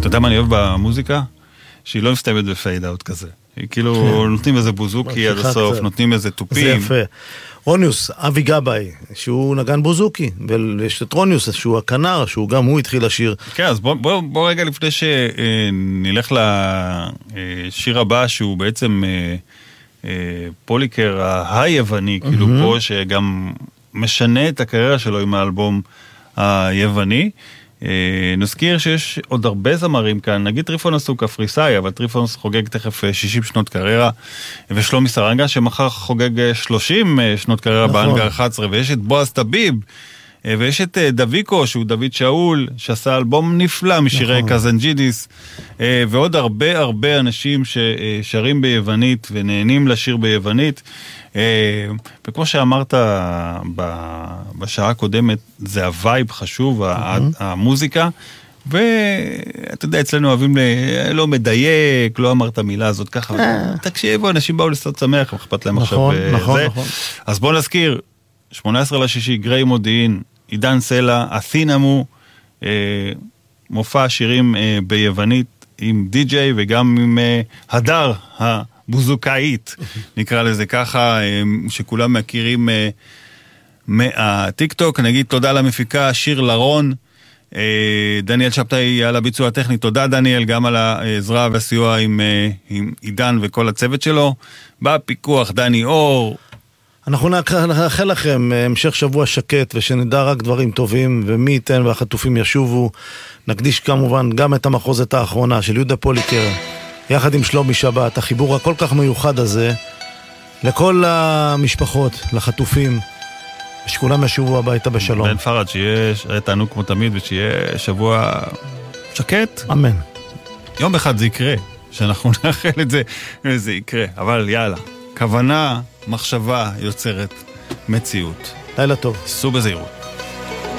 אתה יודע מה אני אוהב במוזיקה? שהיא לא מסתיימת בפייד אאוט כזה. היא כאילו נותנים איזה בוזוקי עד הסוף, נותנים איזה טופים. זה יפה. רוניוס, אבי גבאי, שהוא נגן בוזוקי, ויש את רוניוס, שהוא הכנר, שהוא גם הוא התחיל לשיר. כן, אז בוא רגע לפני שנלך לשיר הבא, שהוא בעצם פוליקר היווני, כאילו פה שגם משנה את הקריירה שלו עם האלבום היווני. נזכיר שיש עוד הרבה זמרים כאן, נגיד טריפונוס הוא קפריסאי, אבל טריפונוס חוגג תכף 60 שנות קריירה, ושלומי סרנגה שמחר חוגג 30 שנות קריירה באנגר 11, ויש את בועז טביב, ויש את דוויקו, שהוא דוד שאול, שעשה אלבום נפלא משירי קזנג'ידיס, ועוד הרבה הרבה אנשים ששרים ביוונית ונהנים לשיר ביוונית, וכמו שאמרת בשעה הקודמת, זה הווייב חשוב, המוזיקה, ואתה יודע, אצלנו אוהבים לא מדייק, לא אמרת המילה הזאת ככה, תקשיבו, אנשים באו לסוד שמח, אכפת להם עכשיו זה. אז בואו נזכיר, 18 לשישי, גריי מודיעין, עידן סלע, אתינמו, מופע שירים ביוונית עם די-ג'יי וגם עם הדר הבוזוקאית, נקרא לזה ככה, שכולם מכירים מהטיק-טוק. נגיד תודה למפיקה שיר לרון, דניאל שבתאי על הביצוע הטכני, תודה דניאל גם על העזרה והסיוע עם עידן וכל הצוות שלו, בפיקוח דני אור. אנחנו נאחל לכם המשך שבוע שקט ושנדע רק דברים טובים, ומי ייתן והחטופים ישובו. נקדיש כמובן גם את המחוזת האחרונה של יהודה פוליקר יחד עם שלומי שבת, החיבור הכל כך מיוחד הזה, לכל המשפחות, לחטופים, שכולם ישובו הביתה בשלום. בן פרד, שיהיה תענוג כמו תמיד ושיהיה שבוע שקט. אמן. יום אחד זה יקרה, שאנחנו נאחל את זה וזה יקרה, אבל יאללה, כוונה, מחשבה יוצרת מציאות. לילה טוב. סעו בזהירות.